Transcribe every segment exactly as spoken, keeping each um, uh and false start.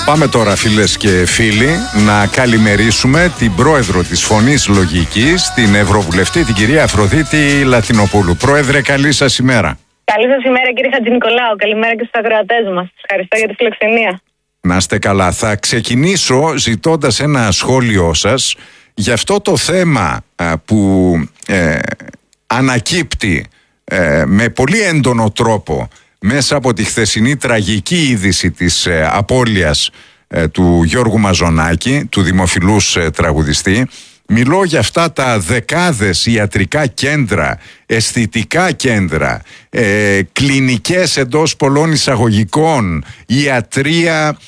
Πάμε τώρα, φίλες και φίλοι, να καλημερίσουμε την πρόεδρο της Φωνής Λογικής, την Ευρωβουλευτή, την κυρία Αφροδίτη Λατινοπούλου. Πρόεδρε, καλή σας ημέρα. Καλή σας ημέρα, κύριε Χατζηνικολάου. Καλημέρα και στους ακροατές μας. Ευχαριστώ για τη φιλοξενία. Να είστε καλά. Θα ξεκινήσω ζητώντας ένα σχόλιο σας για αυτό το θέμα α, που ε, ανακύπτει ε, με πολύ έντονο τρόπο μέσα από τη χθεσινή τραγική είδηση της ε, απώλειας ε, του Γιώργου Μαζονάκη, του δημοφιλούς ε, τραγουδιστή. Μιλώ για αυτά τα δεκάδες ιατρικά κέντρα, αισθητικά κέντρα, ε, κλινικές εντός πολλών εισαγωγικών, ιατρία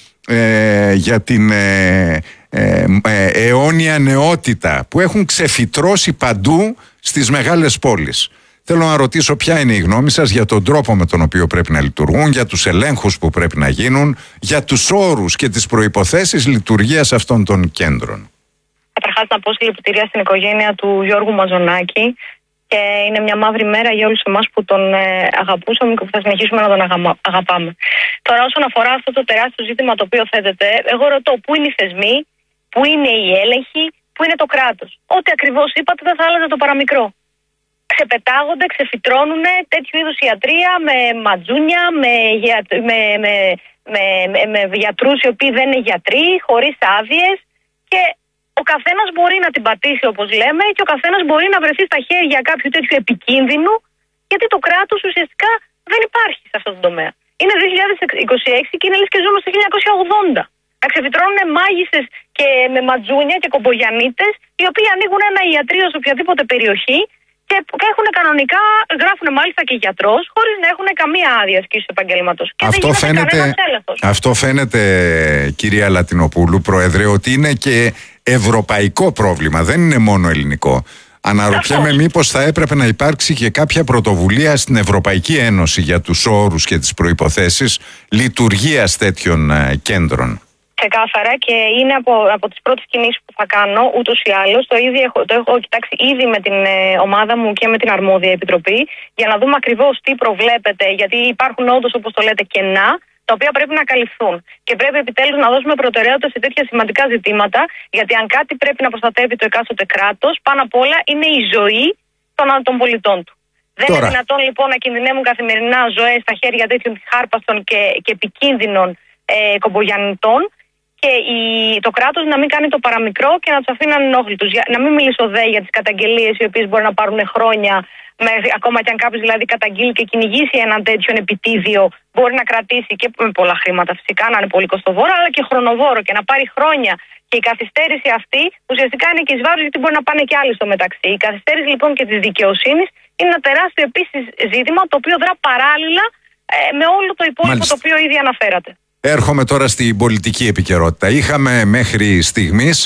ε, για την ε, ε, ε, αιώνια νεότητα που έχουν ξεφυτρώσει παντού στις μεγάλες πόλεις. Θέλω να ρωτήσω ποια είναι η γνώμη σας για τον τρόπο με τον οποίο πρέπει να λειτουργούν, για τους ελέγχους που πρέπει να γίνουν, για τους όρους και τις προϋποθέσεις λειτουργίας αυτών των κέντρων. Καταρχάς, να πω συλληπιτήρια στην οικογένεια του Γιώργου Μαζονάκη, και είναι μια μαύρη μέρα για όλους εμάς που τον ε, αγαπούσαμε και που θα συνεχίσουμε να τον αγα... αγαπάμε. Τώρα, όσον αφορά αυτό το τεράστιο ζήτημα το οποίο θέτεται, εγώ ρωτώ πού είναι οι θεσμοί, πού είναι οι έλεγχοι, πού είναι το κράτος. Ό,τι ακριβώς είπατε δεν θα άλλαζε το παραμικρό. Ξεπετάγονται, ξεφυτρώνουν τέτοιου είδους ιατρία με ματζούνια, με, με, με, με, με, με γιατρούς οι οποίοι δεν είναι γιατροί, χωρίς άδειες, και ο καθένας μπορεί να την πατήσει, όπως λέμε, και ο καθένας μπορεί να βρεθεί στα χέρια κάποιου τέτοιου επικίνδυνου, γιατί το κράτος ουσιαστικά δεν υπάρχει σε αυτόν τον τομέα. Είναι δύο χιλιάδες είκοσι έξι και είναι λες και ζούμε στο χίλια εννιακόσια ογδόντα. Να ξεφυτρώνουν μάγισσες και με ματζούνια και κομπογιανίτες, οι οποίοι ανοίγουν ένα ιατρείο σε οποιαδήποτε περιοχή και έχουν κανονικά, γράφουν μάλιστα και γιατρός, χωρίς να έχουν καμία άδεια ασκήσεως επαγγέλματος. Και αυτό δεν γίνεται κανένας έλεγχος. Αυτό φαίνεται, κυρία Λατινοπούλου, Πρόεδρε, ότι είναι και ευρωπαϊκό πρόβλημα, δεν είναι μόνο ελληνικό. Αναρωτιέμαι μήπως θα έπρεπε να υπάρξει και κάποια πρωτοβουλία στην Ευρωπαϊκή Ένωση για τους όρους και τις προϋποθέσεις λειτουργίας τέτοιων ε, κέντρων. Ξεκάθαρα, και είναι από, από τις πρώτες κινήσεις που θα κάνω, ούτως ή άλλως. Το, ήδη έχω, το έχω κοιτάξει ήδη με την ε, ομάδα μου και με την αρμόδια επιτροπή, για να δούμε ακριβώς τι προβλέπεται, γιατί υπάρχουν όντως, όπως το λέτε, κενά, τα οποία πρέπει να καλυφθούν. Και πρέπει επιτέλους να δώσουμε προτεραιότητα σε τέτοια σημαντικά ζητήματα, γιατί αν κάτι πρέπει να προστατεύει το εκάστοτε κράτος, πάνω απ' όλα είναι η ζωή των, των πολιτών του. Δεν Τώρα. είναι δυνατόν λοιπόν να κινδυνεύουν καθημερινά ζωές στα χέρια τέτοιων χάρπαστων και, και επικίνδυνων ε, κομπογιαννητών, και η, το κράτος να μην κάνει το παραμικρό και να τους αφήνει ανενόχλητους. Να μην μιλήσω δε για τις καταγγελίες, οι οποίες μπορεί να πάρουν χρόνια, με, ακόμα και αν κάποιος δηλαδή καταγγείλει και κυνηγήσει έναν τέτοιον επιτίδιο, μπορεί να κρατήσει και με πολλά χρήματα φυσικά, να είναι πολύ κοστοβόρο, αλλά και χρονοβόρο, και να πάρει χρόνια. Και η καθυστέρηση αυτή ουσιαστικά είναι και εις βάρος, γιατί μπορεί να πάνε και άλλοι στο μεταξύ. Η καθυστέρηση λοιπόν και της δικαιοσύνης είναι ένα τεράστιο επίσης ζήτημα, το οποίο δρά παράλληλα ε, με όλο το υπόλοιπο Μάλιστα. το οποίο ήδη αναφέρατε. Έρχομαι τώρα στην πολιτική επικαιρότητα. Είχαμε μέχρι στιγμής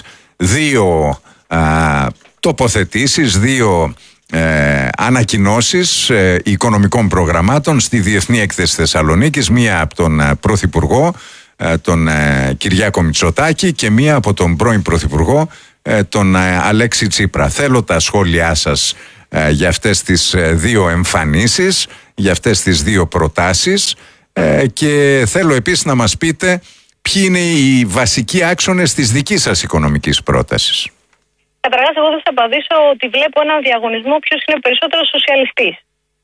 δύο α, τοποθετήσεις, δύο ε, ανακοινώσεις ε, οικονομικών προγραμμάτων στη Διεθνή Έκθεση Θεσσαλονίκης, μία από τον ε, Πρωθυπουργό, ε, τον ε, Κυριάκο Μητσοτάκη, και μία από τον πρώην Πρωθυπουργό, ε, τον ε, Αλέξη Τσίπρα. Θέλω τα σχόλιά σας ε, για αυτές τις ε, δύο εμφανίσεις, για αυτές τις δύο προτάσεις. Ε, και θέλω επίσης να μας πείτε ποιοι είναι οι βασικοί άξονες της δικής σας οικονομικής πρότασης. Καταρχάς, εγώ θα σας απαντήσω ότι βλέπω έναν διαγωνισμό ποιος είναι περισσότερος σοσιαλιστής.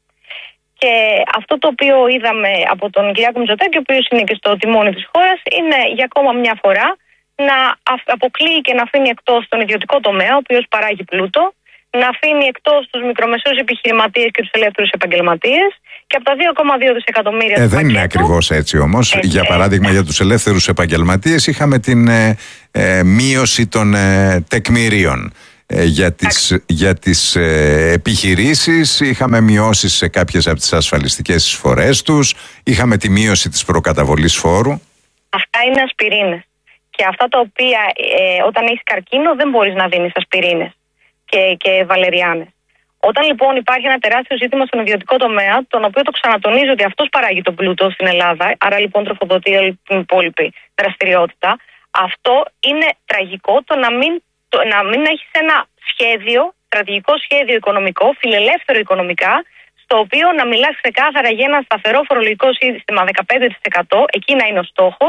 Και αυτό το οποίο είδαμε από τον Κυριάκο Μητσοτάκη, ο οποίος είναι και στο τιμόνι της χώρας, είναι για ακόμα μια φορά να αποκλείει και να αφήνει εκτός τον ιδιωτικό τομέα, ο οποίος παράγει πλούτο, να αφήνει εκτός τους μικρομεσαίους επιχειρηματίες και τους ελεύθερους επαγγελματίες, και από τα δύο κόμμα δύο δισεκατομμύρια ε, δεν είναι ακριβώς έτσι όμως. Έτσι, για παράδειγμα, έτσι. για τους ελεύθερους επαγγελματίες είχαμε την ε, ε, μείωση των ε, τεκμηρίων. Ε, για τις, για τις ε, επιχειρήσεις είχαμε μειώσεις σε κάποιες από τις ασφαλιστικές εισφορές τους, είχαμε τη μείωση της προκαταβολής φόρου. Αυτά είναι ασπιρίνες. Και αυτά τα οποία ε, όταν έχεις καρκίνο δεν μπορείς να δίνεις ασπιρίνες και, και βαλεριάνες. Όταν λοιπόν υπάρχει ένα τεράστιο ζήτημα στον ιδιωτικό τομέα, τον οποίο το ξανατονίζω ότι αυτός παράγει τον πλούτο στην Ελλάδα, άρα λοιπόν τροφοδοτεί την υπόλοιπη δραστηριότητα, αυτό είναι τραγικό, το να μην, το, να μην έχεις ένα σχέδιο, στρατηγικό σχέδιο οικονομικό, φιλελεύθερο οικονομικά, στο οποίο να μιλάς ξεκάθαρα για ένα σταθερό φορολογικό σύστημα δεκαπέντε τοις εκατό, εκεί να είναι ο στόχος,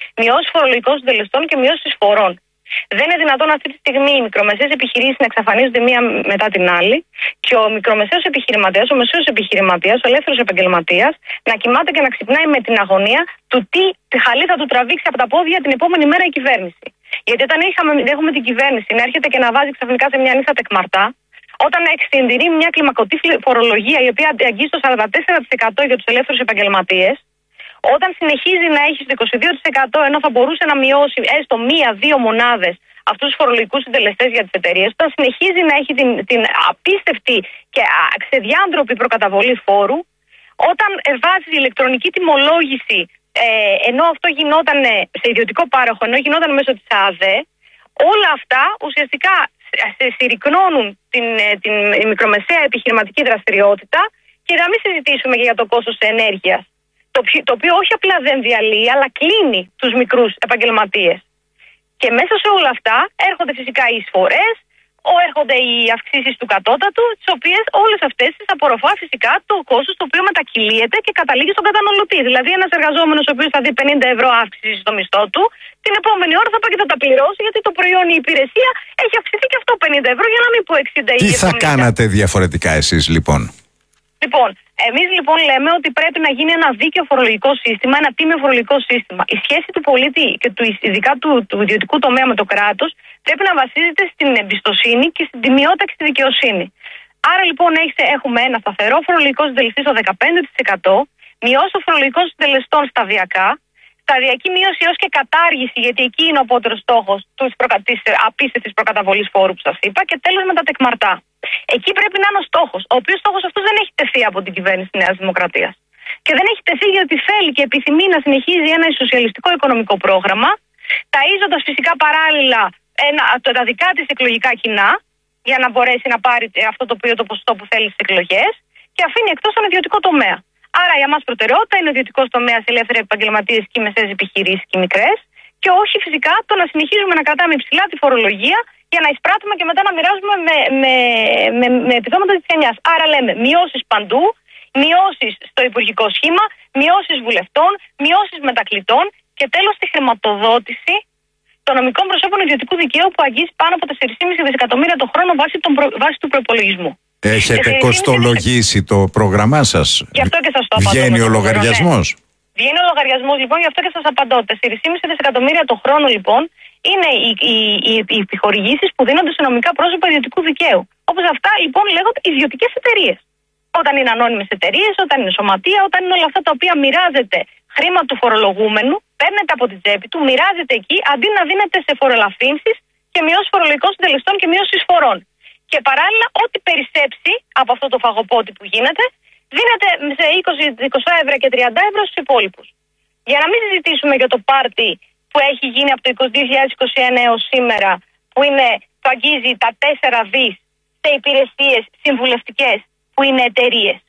μειώσεις φορολογικών συντελεστών και μειώσεις εισφορών. Δεν είναι δυνατόν αυτή τη στιγμή οι μικρομεσαίες επιχειρήσεις να εξαφανίζονται μία μετά την άλλη και ο μικρομεσαίος επιχειρηματίας, ο μεσαίος επιχειρηματίας, ο ελεύθερος επαγγελματίας να κοιμάται και να ξυπνάει με την αγωνία του τι χαλί θα του τραβήξει από τα πόδια την επόμενη μέρα η κυβέρνηση. Γιατί όταν είχαμε, έχουμε την κυβέρνηση να έρχεται και να βάζει ξαφνικά σε μια νύχτα τεκμαρτά, όταν εξυντηρεί μια κλιμακωτή φορολογία η οποία αγγίζει το σαράντα τέσσερα τοις εκατό για τους ελεύθερους επαγγελματίες, όταν συνεχίζει να έχει στο είκοσι δύο τοις εκατό ενώ θα μπορούσε να μειώσει έστω μία-δύο μονάδες αυτούς τους φορολογικούς συντελεστές για τις εταιρείες, όταν συνεχίζει να έχει την, την απίστευτη και ξεδιάντροπη προκαταβολή φόρου, όταν βάζει ηλεκτρονική τιμολόγηση, ε, ενώ αυτό γινόταν σε ιδιωτικό πάροχο, ενώ γινόταν μέσω της ΑΔΕ, όλα αυτά ουσιαστικά συρρυκνώνουν την, την μικρομεσαία επιχειρηματική δραστηριότητα και να μην συζητήσουμε και για το κόστος ενέργειας. Το, το οποίο όχι απλά δεν διαλύει, αλλά κλείνει τους μικρούς επαγγελματίες. Και μέσα σε όλα αυτά έρχονται φυσικά οι εισφορές, έρχονται οι αυξήσεις του κατώτατου, τις οποίες όλες αυτές τις απορροφά φυσικά το κόστος το οποίο μετακυλίεται και καταλήγει στον καταναλωτή. Δηλαδή, ένας εργαζόμενος ο οποίος θα δει πενήντα ευρώ αύξηση στο μισθό του, την επόμενη ώρα θα πάει και θα τα πληρώσει, γιατί το προϊόν ή η υπηρεσία έχει αυξηθεί και αυτό πενήντα ευρώ, για να μην πω εξήντα ή εβδομήντα. Τι θα κάνατε διαφορετικά εσείς λοιπόν? Λοιπόν, εμείς λοιπόν λέμε ότι πρέπει να γίνει ένα δίκαιο φορολογικό σύστημα, ένα τίμιο φορολογικό σύστημα. Η σχέση του πολίτη και του, ειδικά του, του ιδιωτικού τομέα με το κράτος πρέπει να βασίζεται στην εμπιστοσύνη και στην τιμιότητα και στη δικαιοσύνη. Άρα λοιπόν έχουμε ένα σταθερό φορολογικό συντελεστή στο δεκαπέντε τοις εκατό, μειώσει των φορολογικών συντελεστών σταδιακά, σταδιακή μείωση έως και κατάργηση, γιατί εκεί είναι ο απότερος στόχος της απίστευτης προκαταβολής φόρου που σας είπα, και τέλος με τα τεκμαρτά. Εκεί πρέπει να είναι ο στόχος, ο οποίος στόχος αυτός δεν έχει τεθεί από την κυβέρνηση της Νέας Δημοκρατίας. Και δεν έχει τεθεί γιατί θέλει και επιθυμεί να συνεχίζει ένα σοσιαλιστικό οικονομικό πρόγραμμα, ταΐζοντας φυσικά παράλληλα ένα, τα δικά της εκλογικά κοινά, για να μπορέσει να πάρει αυτό το οποίο το ποσοστό που θέλει στις εκλογές, και αφήνει εκτός τον ιδιωτικό τομέα. Άρα για μας προτεραιότητα είναι ο ιδιωτικός τομέας, ελεύθεροι επαγγελματίες και οι μεσαίες επιχειρήσεις και οι μικρές, και όχι φυσικά το να συνεχίζουμε να κρατάμε υψηλά τη φορολογία για να εισπράττουμε και μετά να μοιράζουμε με, με, με, με επιδόματα της γενιάς. Άρα λέμε μειώσεις παντού, μειώσεις στο υπουργικό σχήμα, μειώσεις βουλευτών, μειώσεις μετακλητών και τέλος τη χρηματοδότηση των νομικών προσώπων ιδιωτικού δικαίου που αγγίζει πάνω από τέσσερα κόμμα πέντε δισεκατομμύρια το χρόνο βάσει, τον προ... βάσει του προϋπολογισμού. Έχετε κοστολογήσει το πρόγραμμά σας? Γι' αυτό και σας το απαντώ. Βγαίνει ο λογαριασμός? Ναι. Βγαίνει ο λογαριασμός λοιπόν, γι' αυτό και σας απαντώ. τέσσερα κόμμα πέντε δισεκατομμύρια το χρόνο λοιπόν είναι οι, οι, οι, οι επιχορηγήσεις που δίνονται σε νομικά πρόσωπα ιδιωτικού δικαίου. Όπως αυτά λοιπόν λέγονται ιδιωτικές εταιρείες. Όταν είναι ανώνυμες εταιρείες, όταν είναι σωματεία, όταν είναι όλα αυτά τα οποία μοιράζεται χρήμα του φορολογούμενου, παίρνεται από την τσέπη του, μοιράζεται εκεί αντί να δίνεται σε φορολαφήνσεις και μειώσεις φορολογικών συντελεστών και μειώσεις εισφορών. Και παράλληλα, ό,τι περισσέψει από αυτό το φαγοπότη που γίνεται, δίνεται σε είκοσι, είκοσι ευρώ και τριάντα ευρώ στους υπόλοιπους. Για να μην συζητήσουμε για το πάρτι που έχει γίνει από το δύο χιλιάδες είκοσι ένα έως σήμερα, που είναι, το αγγίζει τα τέσσερα δις σε υπηρεσίες συμβουλευτικές που είναι εταιρείες.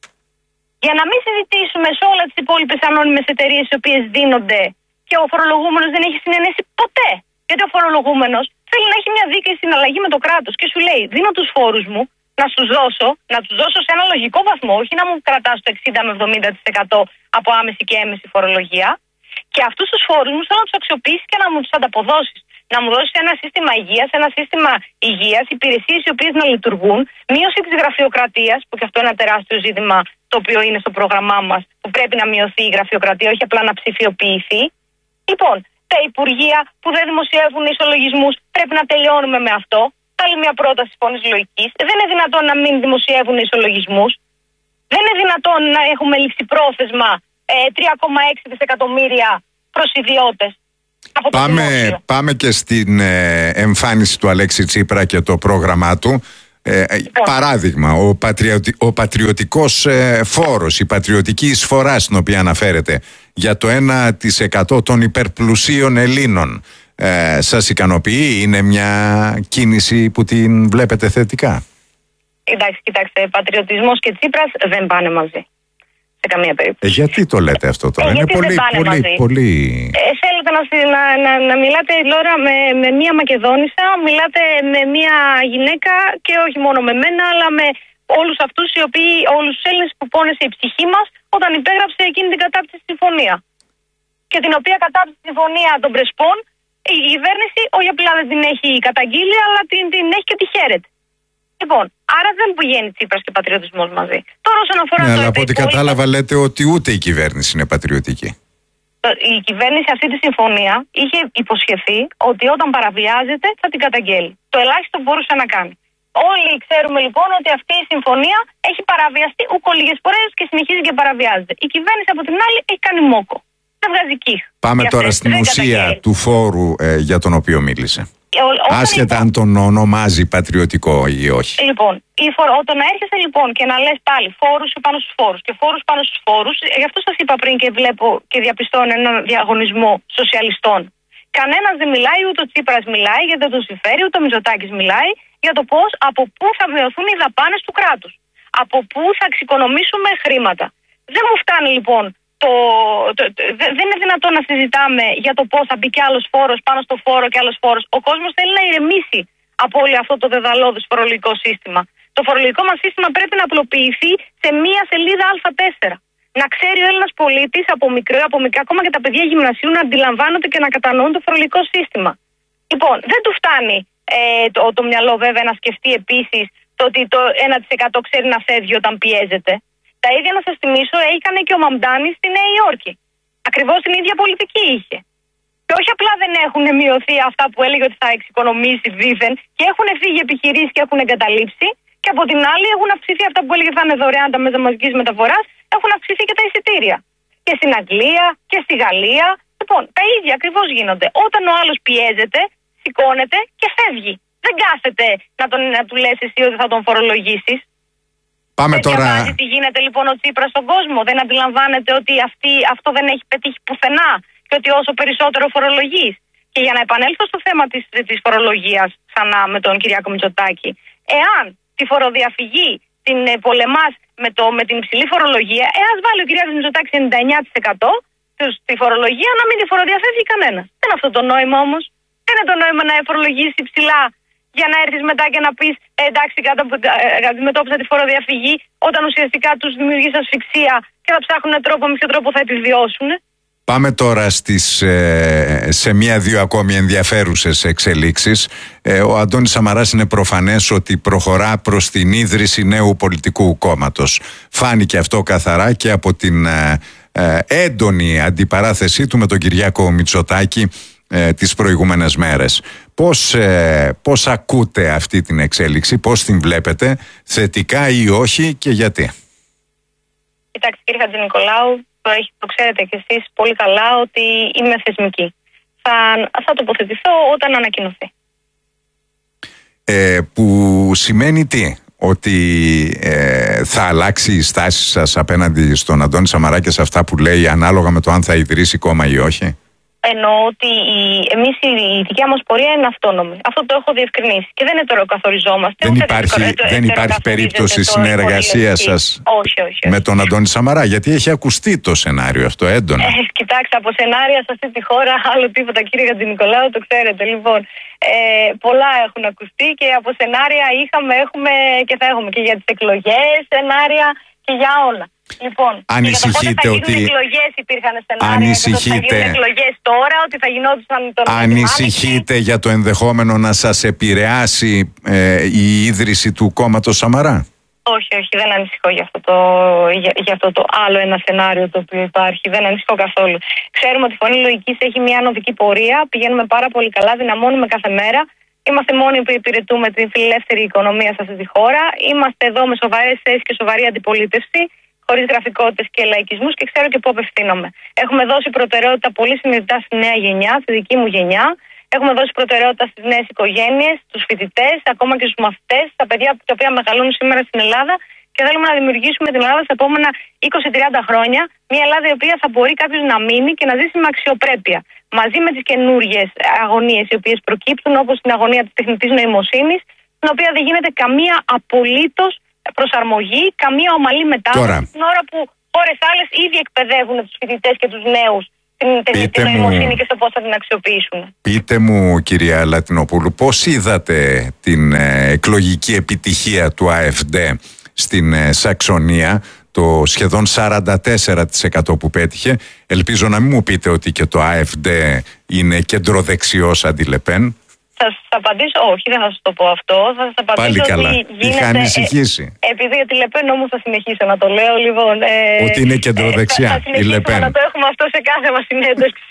Για να μην συζητήσουμε σε όλα τις υπόλοιπες ανώνυμες εταιρείες οι οποίες δίνονται και ο φορολογούμενος δεν έχει συνενέσει ποτέ. Γιατί ο φορολογούμενος θέλει να έχει μια δίκαιη συναλλαγή με το κράτος και σου λέει: δίνω τους φόρους μου να σου δώσω, να τους δώσω σε ένα λογικό βαθμό, όχι να μου κρατάς το εξήντα με εβδομήντα τοις εκατό από άμεση και έμεση φορολογία. Και αυτούς τους φόρους μου θέλω να τους αξιοποιήσεις και να μου τους ανταποδώσεις. Να μου δώσεις ένα σύστημα υγείας, ένα σύστημα υγείας, υπηρεσίες οι οποίες να λειτουργούν, μείωση της γραφειοκρατίας, που και αυτό είναι ένα τεράστιο ζήτημα το οποίο είναι στο πρόγραμμά μας, που πρέπει να μειωθεί η γραφειοκρατία, όχι απλά να ψηφιοποιηθεί. Λοιπόν, τα υπουργεία που δεν δημοσιεύουν ισολογισμούς, πρέπει να τελειώνουμε με αυτό. Άλλη μια πρόταση φωνής λογικής. Δεν είναι δυνατόν να μην δημοσιεύουν ισολογισμούς. Δεν είναι δυνατόν να έχουμε ληξιπρόθεσμα ε, τρία κόμμα έξι δισεκατομμύρια προς ιδιώτες. Πάμε, πάμε και στην ε, εμφάνιση του Αλέξη Τσίπρα και το πρόγραμμά του. Ε, λοιπόν. Παράδειγμα, ο, πατριωτι, ο πατριωτικός ε, φόρος, η πατριωτική εισφορά στην οποία αναφέρεται για το ένα τοις εκατό των υπερπλουσίων Ελλήνων, ε, σας ικανοποιεί? Είναι μια κίνηση που την βλέπετε θετικά? Εντάξει, κοιτάξτε, πατριωτισμός και Τσίπρας δεν πάνε μαζί. Σε καμία περίπτωση. Ε, γιατί το λέτε αυτό τώρα? Ε, είναι πολύ, πολύ, πολύ... Ε, θέλετε να, να, να, να μιλάτε, Λόρα, με, με μία Μακεδόνισσα, μιλάτε με μία γυναίκα και όχι μόνο με μένα, αλλά με όλους αυτούς οι οποίοι, όλους τους Έλληνες που πόνεσε η ψυχή μας όταν υπέγραψε εκείνη την κατάπτυστη συμφωνία. και την οποία κατά τη συμφωνία των Πρεσπών η κυβέρνηση όχι απλά δεν την έχει καταγγείλει, αλλά την, την έχει και τη χαίρεται. Λοιπόν, άρα δεν πηγαίνει Τσίπρας και πατριωτισμός μαζί. Τώρα, όσον αφορά ναι, το αλλά από ό,τι υπόλοιπο, κατάλαβα, λέτε ότι ούτε η κυβέρνηση είναι πατριωτική. Η κυβέρνηση αυτή τη συμφωνία είχε υποσχεθεί ότι όταν παραβιάζεται θα την καταγγέλει. Το ελάχιστο που μπορούσε να κάνει. Όλοι ξέρουμε λοιπόν ότι αυτή η συμφωνία έχει παραβιαστεί ούκο λίγες φορές και συνεχίζει και παραβιάζεται. Η κυβέρνηση από την άλλη έχει κάνει μόκο. Δεν βγάζει κύχ. Πάμε τώρα στην ουσία του φόρου ε, για τον οποίο μίλησε. Άσχετα αν τον ονομάζει πατριωτικό ή όχι. Λοιπόν, η φορ... όταν έρχεσαι λοιπόν και να λες πάλι φόρους πάνω στους φόρους και φόρους πάνω στους φόρους, γι' αυτό σας είπα πριν και βλέπω και διαπιστώνω έναν διαγωνισμό σοσιαλιστών. Κανένας δεν μιλάει, ούτε ο Τσίπρας μιλάει, γιατί δεν τον συμφέρει, ούτε ο Μητσοτάκης μιλάει για το πώς, από πού θα μειωθούν οι δαπάνες του κράτους. Από πού θα εξοικονομήσουμε χρήματα. Δεν μου φτάνει λοιπόν. Το, το, το, δεν είναι δυνατόν να συζητάμε για το πώς θα μπει κι άλλος φόρος πάνω στο φόρο κι άλλος φόρος. Ο κόσμος θέλει να ηρεμήσει από όλο αυτό το δεδαλώδες φορολογικό σύστημα. Το φορολογικό μας σύστημα πρέπει να απλοποιηθεί σε μία σελίδα Α τέσσερα. Να ξέρει ο Έλληνας πολίτης από μικρό, από μικρά, ακόμα και τα παιδιά γυμνασίου, να αντιλαμβάνονται και να κατανοούν το φορολογικό σύστημα. Λοιπόν, δεν του φτάνει ε, το, το μυαλό βέβαια να σκεφτεί επίσης το ότι το ένα τοις εκατό ξέρει να φεύγει όταν πιέζεται. Τα ίδια να σας θυμίσω έκανε και ο Μαμντάνης στη Νέα Υόρκη. Ακριβώς την ίδια πολιτική είχε. Και όχι απλά δεν έχουν μειωθεί αυτά που έλεγε ότι θα εξοικονομήσει δήθεν, και έχουν φύγει επιχειρήσεις και έχουν εγκαταλείψει, και από την άλλη έχουν αυξηθεί αυτά που έλεγε θα είναι δωρεάν τα μέσα μαζικής μεταφοράς, έχουν αυξηθεί και τα εισιτήρια. Και στην Αγγλία και στη Γαλλία. Λοιπόν, τα ίδια ακριβώς γίνονται. Όταν ο άλλος πιέζεται, σηκώνεται και φεύγει. Δεν κάθεται να, τον, να του λες εσύ ότι θα τον φορολογήσεις. Πάμε δεν τώρα. διαβάζει τι γίνεται λοιπόν ο Τσίπρας στον κόσμο. Δεν αντιλαμβάνεται ότι αυτή, αυτό δεν έχει πετύχει πουθενά και ότι όσο περισσότερο φορολογείς. Και για να επανέλθω στο θέμα της, της φορολογίας ξανά με τον Κυριάκο Μητσοτάκη, εάν τη φοροδιαφυγή την ε, πολεμάς με, το, με την υψηλή φορολογία, εάν βάλει ο Κυριάκος Μητσοτάκης ενενήντα εννιά τοις εκατό στη φορολογία, να μην τη φοροδιαφεύγει κανένα. Δεν είναι αυτό το νόημα όμως. Δεν είναι το νόημα να φορολογήσει υψηλά για να έρθεις μετά και να πεις ε, εντάξει, αντιμετώπισα τη φοροδιαφυγή, όταν ουσιαστικά τους δημιουργείς ασφυξία και θα ψάχνουν τρόπο με ποιο τρόπο θα επιβιώσουν. Πάμε τώρα στις, ε, σε μία-δύο ακόμη ενδιαφέρουσες εξελίξεις. Ε, ο Αντώνης Σαμαράς είναι προφανές ότι προχωρά προς την ίδρυση νέου πολιτικού κόμματος. Φάνηκε αυτό καθαρά και από την ε, ε, έντονη αντιπαράθεσή του με τον Κυριάκο Μητσοτάκη ε, τις προηγούμενες μέρες. Πώς, ε, πώς ακούτε αυτή την εξέλιξη, πώς την βλέπετε, θετικά ή όχι και γιατί? Κοιτάξτε κύριε Χατζηνικολάου, το, το ξέρετε κι εσείς πολύ καλά ότι είμαι θεσμική. Θα, θα τοποθετηθώ όταν ανακοινωθεί. Ε, που σημαίνει τι? Ότι ε, θα αλλάξει η στάση σας απέναντι στον Αντώνη Σαμαρά και σε αυτά που λέει ανάλογα με το αν θα ιδρύσει κόμμα ή όχι? Εννοώ ότι η, εμείς η, η δικιά μας πορεία είναι αυτόνομη. Αυτό το έχω διευκρινίσει και δεν είναι τώρα καθοριζόμαστε. Δεν υπάρχει, το, δεν υπάρχει περίπτωση συνεργασίας σας όχι, όχι, όχι. με τον Αντώνη Σαμαρά, γιατί έχει ακουστεί το σενάριο αυτό έντονα. Ε, κοιτάξτε, από σενάρια σε αυτή τη χώρα άλλο τίποτα κύριε Χατζηνικολάου, το ξέρετε. Λοιπόν, ε, πολλά έχουν ακουστεί και από σενάρια είχαμε, έχουμε και θα έχουμε και για τις εκλογές σενάρια και για όλα. Λοιπόν, ανησυχείτε ότι οι εκλογές υπήρχαν σενάρια, ανησυχείτε... ότι θα γίνουν εκλογές τώρα, ότι θα γινόντουσαν τον ανησυχείτε για το ενδεχόμενο να σας επηρεάσει ε, η ίδρυση του κόμματος Σαμαρά? Όχι, όχι, δεν ανησυχώ για αυτό, το, για, για αυτό το άλλο ένα σενάριο το οποίο υπάρχει. Δεν ανησυχώ καθόλου. Ξέρουμε ότι η Φωνή Λογικής έχει μια ανωδική πορεία, πηγαίνουμε πάρα πολύ καλά, δυναμώνουμε κάθε μέρα. Είμαστε μόνοι που υπηρετούμε την φιλελεύθερη οικονομία σε αυτή τη χώρα. Είμαστε εδώ με σοβαρές θέσεις και σοβαρή αντιπολίτευση, χωρίς γραφικότητες και λαϊκισμούς, και ξέρω και πού απευθύνομαι. Έχουμε δώσει προτεραιότητα πολύ συνειδητά στη νέα γενιά, στη δική μου γενιά. Έχουμε δώσει προτεραιότητα στις νέες οικογένειες, στους φοιτητές, ακόμα και στους μαθητές, στα παιδιά τα οποία μεγαλώνουν σήμερα στην Ελλάδα, και θέλουμε να δημιουργήσουμε την Ελλάδα στα επόμενα είκοσι με τριάντα χρόνια. Μια Ελλάδα η οποία θα μπορεί κάποιος να μείνει και να ζήσει με αξιοπρέπεια. Μαζί με τις καινούργιες αγωνίες οι οποίες προκύπτουν, όπως την αγωνία της τεχνητής νοημοσύνης, στην οποία δεν γίνεται καμία απολύτως προσαρμογή, καμία ομαλή μετάβαση, την ώρα που χώρες άλλες ήδη εκπαιδεύουν τους φοιτητές και τους νέους την τεχνητή νοημοσύνη και στο πώς θα την αξιοποιήσουν. Πείτε μου, κυρία Λατινοπούλου, πώς είδατε την ε, εκλογική επιτυχία του Α Εφ Ντε στην ε, Σαξονία, το σχεδόν σαράντα τέσσερα τοις εκατό που πέτυχε. Ελπίζω να μην μου πείτε ότι και το AfD είναι κεντροδεξιός αντί Λεπέν. Θα σας απαντήσω, όχι, δεν θα σας το πω αυτό. Θα σας απαντήσω Πάλι ότι καλά. γίνεται, Είχα ανησυχήσει. Ε, επειδή για τη Λεπέν όμως θα συνεχίσω να το λέω. Λοιπόν, ε, ότι είναι κεντροδεξιά ε, θα, η Λεπέν. Να το έχουμε αυτό σε κάθε μας συνέντευξη.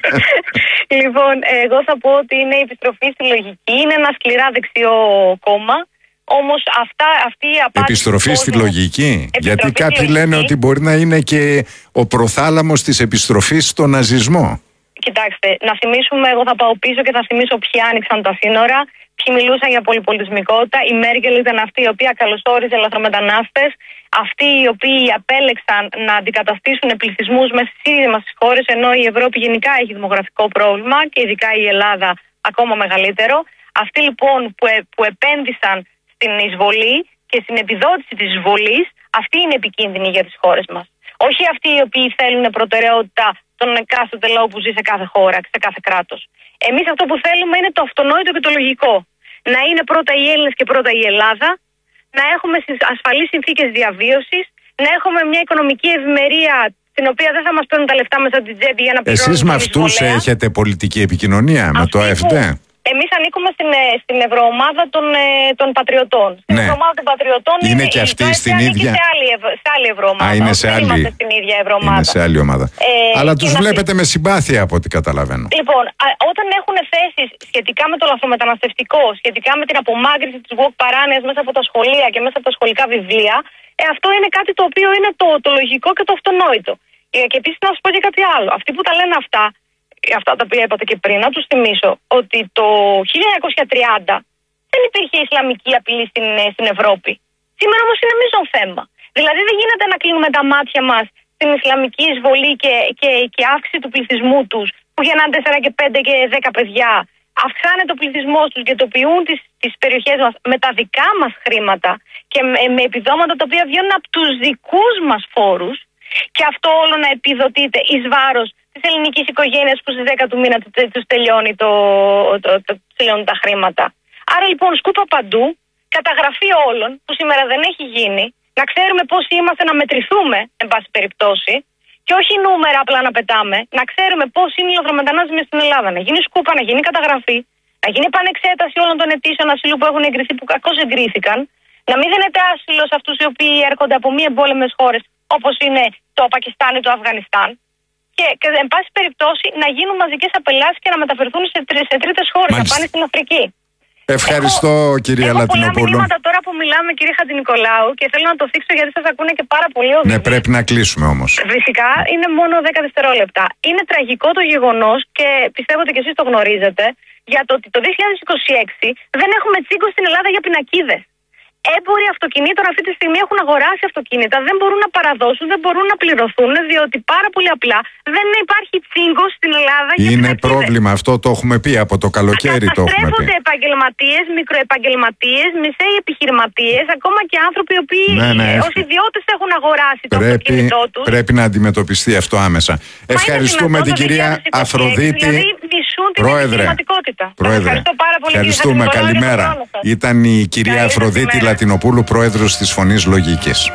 Λοιπόν, εγώ θα πω ότι είναι η επιστροφή στη λογική. Είναι ένα σκληρά δεξιό κόμμα. Όμως αυτά, αυτή η απάντηση. Επιστροφή στη λογική. Επιστροφή Γιατί στη κάποιοι λογική. λένε ότι μπορεί να είναι και ο προθάλαμος της επιστροφής στον ναζισμό. Κοιτάξτε, να θυμίσουμε, εγώ θα πάω πίσω και θα θυμίσω ποιοι άνοιξαν τα σύνορα, ποιοι μιλούσαν για πολυπολιτισμικότητα. Η Μέρκελ ήταν αυτή η οποία καλωσόριζε λαθρομετανάστες, αυτοί οι οποίοι απέλεξαν να αντικαταστήσουν πληθυσμούς μέσα στις ίδιες μας τις χώρες, ενώ η Ευρώπη γενικά έχει δημογραφικό πρόβλημα και ειδικά η Ελλάδα ακόμα μεγαλύτερο. Αυτοί λοιπόν που, ε, που επένδυσαν στην εισβολή και στην επιδότηση της εισβολής, αυτοί είναι επικίνδυνοι για τις χώρες μας. Όχι αυτοί οι οποίοι θέλουν προτεραιότητα τον εκάστοτε λαό που ζει σε κάθε χώρα, σε κάθε κράτος. Εμείς αυτό που θέλουμε είναι το αυτονόητο και το λογικό. Να είναι πρώτα οι Έλληνες και πρώτα η Ελλάδα, να έχουμε ασφαλείς συνθήκες διαβίωσης, να έχουμε μια οικονομική ευημερία την οποία δεν θα μας παίρνουν τα λεφτά μέσα από την τσέπη για να πληρώνουμε. Εσείς με αυτούς έχετε πολιτική επικοινωνία, με το AfD? Εμείς ανήκουμε στην, στην ευρωομάδα των, των πατριωτών. Στην ναι. ευρωομάδα των πατριωτών είναι, είναι και αυτή στην ίδια. Σε άλλη, σε άλλη ευρωομάδα. Α, είναι σε άλλη. Είμαστε στην ίδια ευρωομάδα. Είναι σε άλλη ομάδα. Ε, Αλλά τους βλέπετε να... με συμπάθεια από ό,τι καταλαβαίνω. Λοιπόν, α, όταν έχουν θέσεις σχετικά με το λαθρομεταναστευτικό, σχετικά με την απομάκρυνση της woke παράνοιας μέσα από τα σχολεία και μέσα από τα σχολικά βιβλία, ε, αυτό είναι κάτι το οποίο είναι το, το λογικό και το αυτονόητο. Ε, και επίσης να σας πω και κάτι άλλο. Αυτοί που τα λένε αυτά, αυτά τα οποία είπατε και πριν, να τους θυμίσω ότι το χίλια εννιακόσια τριάντα δεν υπήρχε ισλαμική απειλή στην, στην Ευρώπη. Σήμερα όμως είναι μείζον θέμα. Δηλαδή δεν γίνεται να κλείνουμε τα μάτια μας στην ισλαμική εισβολή και, και, και αύξηση του πληθυσμού τους, που γεννάνε τέσσερα και πέντε και δέκα παιδιά. Αυξάνεται ο πληθυσμός τους και τοπιούν τις, τις περιοχές μας με τα δικά μας χρήματα και με, με επιδόματα τα οποία βγαίνουν από τους δικούς μας φόρους, και αυτό όλο να επιδοτείται εις βάρος της ελληνικής οικογένειας που στις δέκα του μήνα τους τελειώνει το, το, το, το, τα χρήματα. Άρα λοιπόν σκούπα παντού, καταγραφή όλων που σήμερα δεν έχει γίνει, να ξέρουμε πόσοι είμαστε, να μετρηθούμε εν πάση περιπτώσει, και όχι νούμερα απλά να πετάμε, να ξέρουμε πόσοι είναι οι λαθρομετανάστες στην Ελλάδα, να γίνει σκούπα, να γίνει καταγραφή, να γίνει επανεξέταση όλων των αιτήσεων ασύλου που έχουν εγκριθεί, που κακώς εγκρίθηκαν, να μην δίνεται άσυλο σε αυτούς οι οποίοι έρχονται από μη εμπόλεμες χώρες όπως είναι το Πακιστάν ή το Αφγανιστάν. Και, και εν πάση περιπτώσει να γίνουν μαζικές απελάσεις και να μεταφερθούν σε, τρι, σε τρίτες χώρες, να πάνε στην Αφρική. Ευχαριστώ, έχω, κυρία έχω Λατινοπούλου. Έχω πολλά μηνύματα τώρα που μιλάμε, κύριε Χατζηνικολάου, και θέλω να το θίξω γιατί σας ακούνε και πάρα πολύ οδηγοί. Ναι, πρέπει να κλείσουμε όμως. Φυσικά είναι μόνο δέκα δευτερόλεπτα. Είναι τραγικό το γεγονός, και πιστεύω ότι και εσείς το γνωρίζετε, για το ότι το δύο χιλιάδες είκοσι έξι δεν έχουμε τσίγκο στην Ελλάδα για πινακίδες. Έμποροι αυτοκινήτων αυτή τη στιγμή έχουν αγοράσει αυτοκίνητα, δεν μπορούν να παραδώσουν, δεν μπορούν να πληρωθούν, διότι πάρα πολύ απλά δεν υπάρχει τσίγκος στην Ελλάδα για Είναι πινακίδες. πρόβλημα, αυτό το έχουμε πει από το καλοκαίρι. Το έχουμε πει. Καταστρέφονται επαγγελματίες, μικροεπαγγελματίες, μεσαίοι επιχειρηματίες, ακόμα και άνθρωποι οι οποίοι ναι, ναι, ως ιδιώτες έχουν αγοράσει το πρέπει, αυτοκίνητό τους. Πρέπει να αντιμετωπιστεί αυτό άμεσα. Μα ευχαριστούμε την κυρία Αφροδίτη. Δηλαδή μισούν την Πρόεδρε, επιχειρηματικότητα. Πρόεδρε, ευχαριστώ πάρα πολύ. Ευχαριστούμε. Καλημέρα. Ήταν η κυρία Καλή Αφροδίτη Λατινοπούλου, πρόεδρος της Φωνής Λογικής.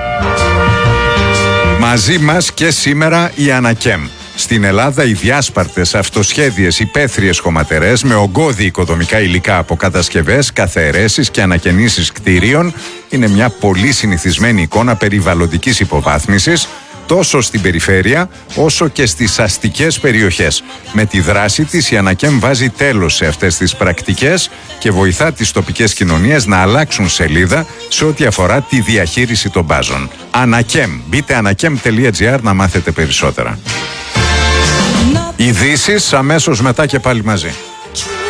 Μαζί μας και σήμερα η Ανακέμ. Στην Ελλάδα οι διάσπαρτες, αυτοσχέδιες, υπαίθριες χωματερές με ογκώδη οικοδομικά υλικά από κατασκευές, καθαερέσεις και ανακαινήσεις κτίριων είναι μια πολύ συνηθισμένη εικόνα περιβαλλοντικής υποβάθμισης, τόσο στην περιφέρεια όσο και στις αστικές περιοχές. Με τη δράση της η Ανακέμ βάζει τέλος σε αυτές τις πρακτικές και βοηθά τις τοπικές κοινωνίες να αλλάξουν σελίδα σε ό,τι αφορά τη διαχείριση των μπάζων. Ανακέμ. Μπείτε ανακέμ τελεία τζι άρ να μάθετε περισσότερα. Ειδήσεις αμέσως μετά και πάλι μαζί.